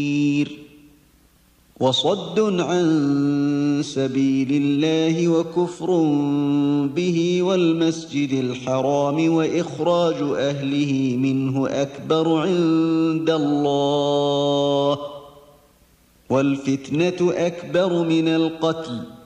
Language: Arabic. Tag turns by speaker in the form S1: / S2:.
S1: وصد عن سبيل الله وكفر به والمسجد الحرام وإخراج أهله منه أكبر عند الله والفتنة أكبر من القتل